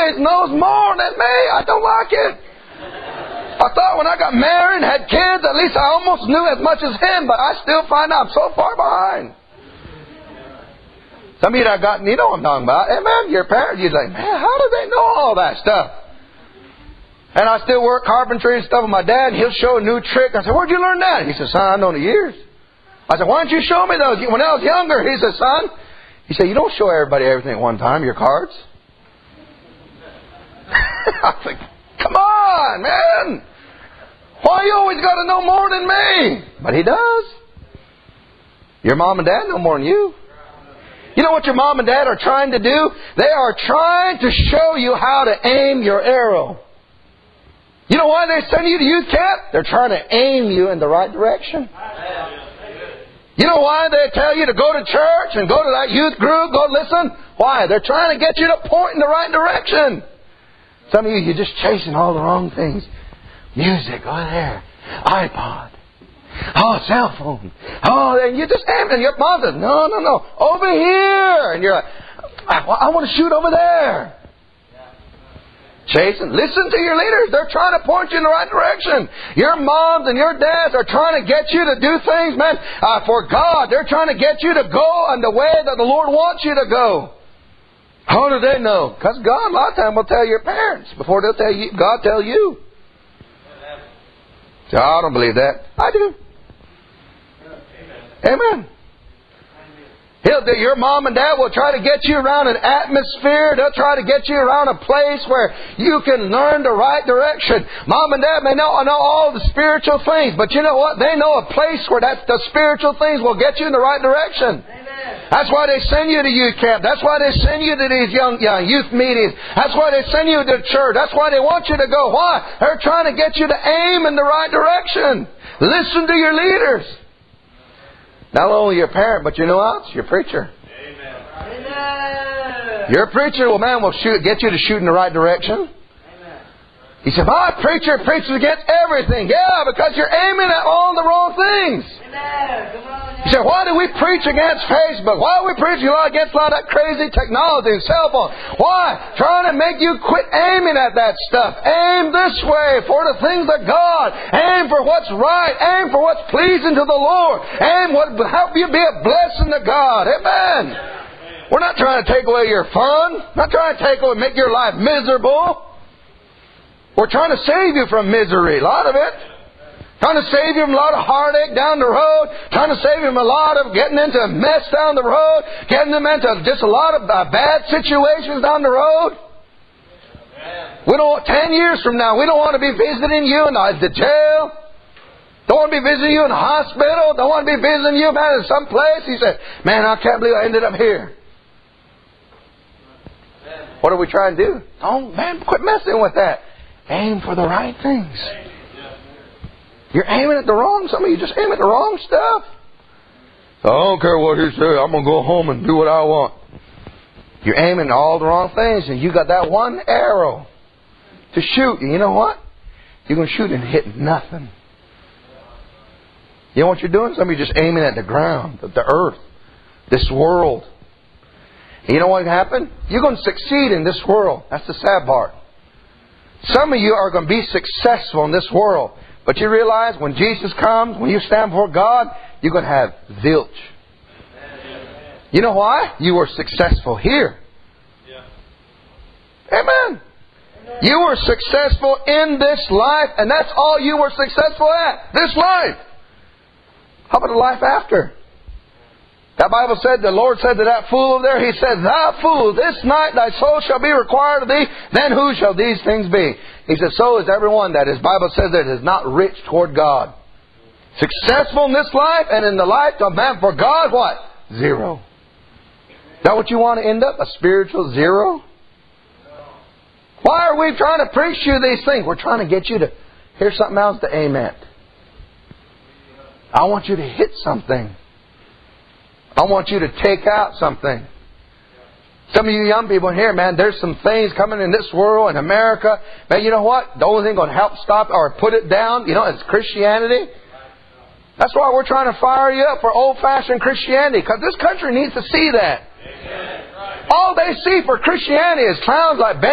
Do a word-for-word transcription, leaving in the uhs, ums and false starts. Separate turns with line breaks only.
always knows more than me. I don't like it. I thought when I got married and had kids, at least I almost knew as much as him, but I still find out I'm so far behind. Some of you that got, you know what I'm talking about. Hey, man, your parents, you're like, man, how do they know all that stuff? And I still work carpentry and stuff with my dad, and he'll show a new trick. I said, where'd you learn that? He said, son, I've known it years. I said, why don't you show me those? When I was younger, he said, son, he said, you don't show everybody everything at one time, your cards. I was like, come on, man. Why you always got to know more than me? But he does. Your mom and dad know more than you. You know what your mom and dad are trying to do? They are trying to show you how to aim your arrow. You know why they send you to youth camp? They're trying to aim you in the right direction. You know why they tell you to go to church and go to that youth group, go listen? Why? They're trying to get you to point in the right direction. Some of you, you're just chasing all the wrong things. Music, oh there. iPod. Oh, cell phone. Oh, and you just aim, and your mom says, no, no, no, over here. And you're like, I, I want to shoot over there. Chasing. Listen to your leaders. They're trying to point you in the right direction. Your moms and your dads are trying to get you to do things, man, uh, for God. They're trying to get you to go in the way that the Lord wants you to go. How do they know? Because God, a lot of times, will tell your parents before they'll tell you. God tell you. So I don't believe that. I do. Amen. He'll do, your mom and dad will try to get you around an atmosphere. They'll try to get you around a place where you can learn the right direction. Mom and dad may not know all the spiritual things, but you know what? They know a place where that the spiritual things will get you in the right direction. Amen. That's why they send you to youth camp. That's why they send you to these young, young youth meetings. That's why they send you to church. That's why they want you to go. Why? They're trying to get you to aim in the right direction. Listen to your leaders. Not only your parent, but you know what else? Your preacher. Amen. Your preacher, well, man, will shoot, get you to shoot in the right direction. Amen. He said, my preacher preaches against everything. Yeah, because you're aiming at all the wrong things. Amen. Come on. He said, why do we preach against Facebook? Why are we preaching a lot against a lot of that crazy technology and cell phone? Why? Trying to make you quit aiming at that stuff. Aim this way for the things of God. Aim for what's right. Aim for what's pleasing to the Lord. Aim what will help you be a blessing to God. Amen. We're not trying to take away your fun. Not trying to take away, make your life miserable. We're trying to save you from misery. A lot of it. Trying to save you from a lot of heartache down the road. Trying to save you from a lot of getting into a mess down the road. Getting them into just a lot of uh, bad situations down the road. We don't want, ten years from now, we don't want to be visiting you in the jail. Don't want to be visiting you in the hospital. Don't want to be visiting you, man, in some place. He said, man, I can't believe I ended up here. What are we trying to do? Don't, man, quit messing with that. Aim for the right things. You're aiming at the wrong. Some of you just aim at the wrong stuff. I don't care what he said. I'm going to go home and do what I want. You're aiming at all the wrong things, and you got that one arrow to shoot. And you know what? You're going to shoot and hit nothing. You know what you're doing? Some of you just aiming at the ground, at the earth, this world. And you know what happened? You're going to succeed in this world. That's the sad part. Some of you are going to be successful in this world. But you realize when Jesus comes, when you stand before God, you're going to have zilch. You know why? You were successful here. Amen. You were successful in this life, and that's all you were successful at. This life. How about the life after? That Bible said, the Lord said to that fool over there, He said, thou fool, this night thy soul shall be required of thee, then who shall these things be? He said, so is everyone that His Bible says that is not rich toward God. Successful in this life and in the life of man for God, what? Zero. Is that what you want to end up? A spiritual zero? Why are we trying to preach you these things? We're trying to get you to hear something else to aim at. I want you to hit something. I want you to take out something. Some of you young people in here, man, there's some things coming in this world, in America. Man, you know what? The only thing going to help stop or put it down, you know, is Christianity. That's why we're trying to fire you up for old-fashioned Christianity, because this country needs to see that. Amen. All they see for Christianity is clowns like Ben